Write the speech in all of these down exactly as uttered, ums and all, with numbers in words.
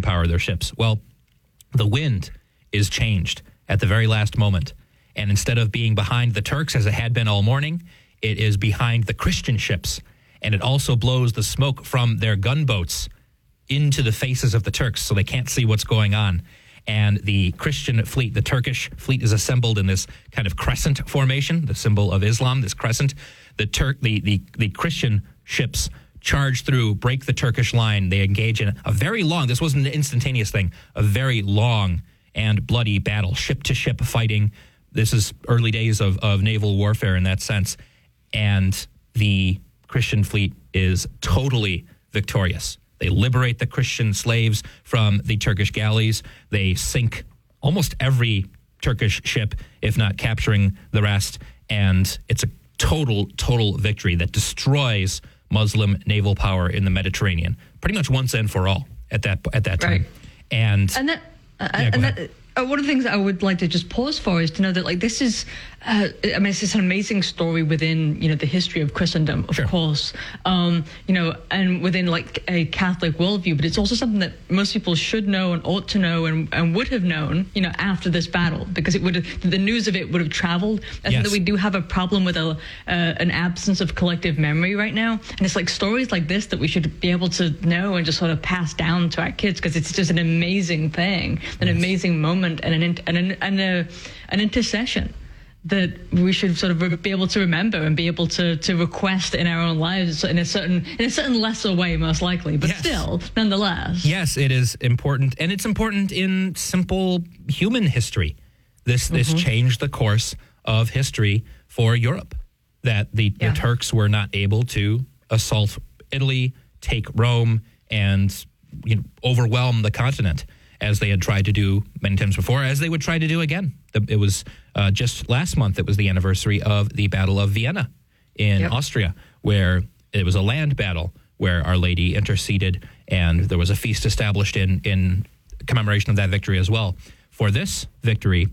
power their ships. Well, the wind is changed at the very last moment. And instead of being behind the Turks, as it had been all morning, it is behind the Christian ships. And it also blows the smoke from their gunboats into the faces of the Turks, so they can't see what's going on. And the Christian fleet, the Turkish fleet, is assembled in this kind of crescent formation, the symbol of Islam, this crescent. The Turk, the, the, the Christian ships charge through, break the Turkish line. They engage in a very long, this wasn't an instantaneous thing, a very long and bloody battle, ship-to-ship fighting. This is early days of, of naval warfare in that sense. And the Christian fleet is totally victorious. They liberate the Christian slaves from the Turkish galleys. They sink almost every Turkish ship, if not capturing the rest. And it's a total, total victory that destroys Muslim naval power in the Mediterranean, pretty much once and for all at that at that time. Right. And, and that, uh, yeah, and that uh, one of the things I would like to just pause for is to know that, like, this is, uh, I mean, it's just an amazing story within, you know, the history of Christendom, of Sure. course, um, you know, and within, like, a Catholic worldview, but it's also something that most people should know and ought to know and, and would have known, you know, after this battle, because it would have, the news of it would have traveled. I Yes. think that we do have a problem with a, uh, an absence of collective memory right now, and it's like stories like this that we should be able to know and just sort of pass down to our kids, because it's just an amazing thing, an Yes. amazing moment, and an and an and a, an intercession that we should sort of be able to remember and be able to to request in our own lives in a certain in a certain lesser way, most likely, but Yes. still, nonetheless. yes, it is important. And it's important in simple human history. This this Mm-hmm. changed the course of history for Europe, that the, Yeah. the Turks were not able to assault Italy, take Rome, and you know, overwhelm the continent, as they had tried to do many times before, as they would try to do again. The, it was uh, just last month, it was the anniversary of the Battle of Vienna in Yep. Austria, where it was a land battle where Our Lady interceded, and there was a feast established in, in commemoration of that victory as well. For this victory,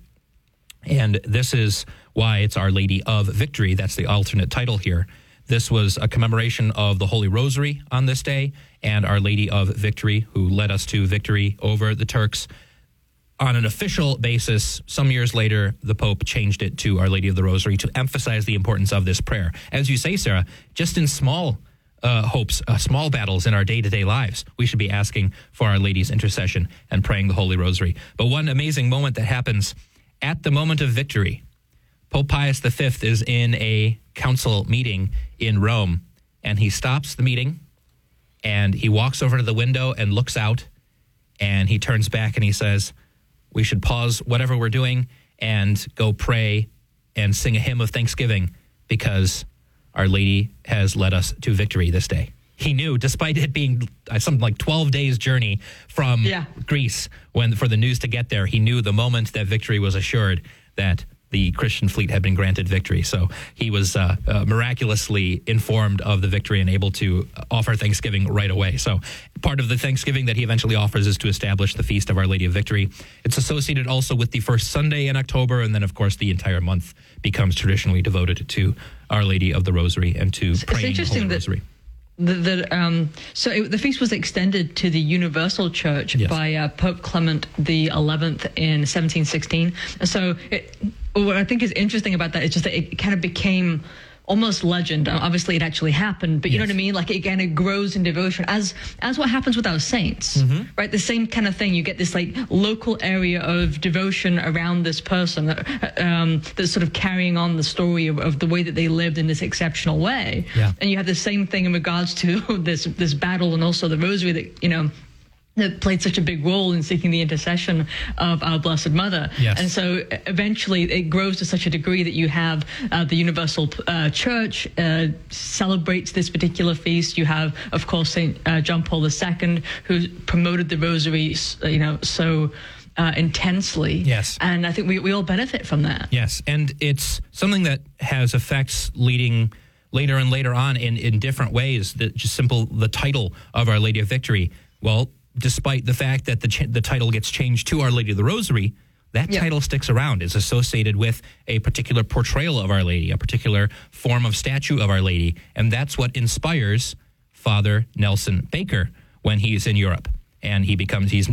and this is why it's Our Lady of Victory, that's the alternate title here. This was a commemoration of the Holy Rosary on this day, and Our Lady of Victory, who led us to victory over the Turks. On an official basis, some years later, the Pope changed it to Our Lady of the Rosary to emphasize the importance of this prayer. As you say, Sarah, just in small uh, hopes, uh, small battles in our day-to-day lives, we should be asking for Our Lady's intercession and praying the Holy Rosary. But one amazing moment that happens at the moment of victory, Pope Pius the Fifth is in a council meeting in Rome, and he stops the meeting, and he walks over to the window and looks out, and he turns back and he says, we should pause whatever we're doing and go pray and sing a hymn of thanksgiving, because Our Lady has led us to victory this day. He knew, despite it being uh, something like twelve days journey from Yeah. Greece, when for the news to get there, he knew the moment that victory was assured that the Christian fleet had been granted victory. So he was uh, uh, miraculously informed of the victory and able to offer Thanksgiving right away. So part of the Thanksgiving that he eventually offers is to establish the Feast of Our Lady of Victory. It's associated also with the first Sunday in October, and then, of course, the entire month becomes traditionally devoted to Our Lady of the Rosary and to praying the interesting Holy that- Rosary. The, the, um, so it, the feast was extended to the Universal Church Yes. by uh, Pope Clement the Eleventh in seventeen sixteen. So it, what I think is interesting about that is just that it kind of became almost legend. Obviously, it actually happened, but you know Yes. what I mean? Like, again, it grows in devotion, as as what happens with our saints, right? The same kind of thing. You get this, like, local area of devotion around this person that, um, that's sort of carrying on the story of, of the way that they lived in this exceptional way. Yeah. And you have the same thing in regards to this this battle and also the rosary that, you know, that played such a big role in seeking the intercession of our Blessed Mother. Yes. And so eventually it grows to such a degree that you have uh, the Universal uh, Church uh, celebrates this particular feast. You have, of course, Saint uh, John Paul the Second, who promoted the rosary, you know, so uh, intensely. Yes. And I think we, we all benefit from that. Yes, and it's something that has effects leading later and later on in, in different ways. The, just simple, the title of Our Lady of Victory. Well, despite the fact that the ch- the title gets changed to Our Lady of the Rosary, that Yep. title sticks around. It's associated with a particular portrayal of Our Lady, a particular form of statue of Our Lady, and that's what inspires Father Nelson Baker when he's in Europe. And he becomes, he's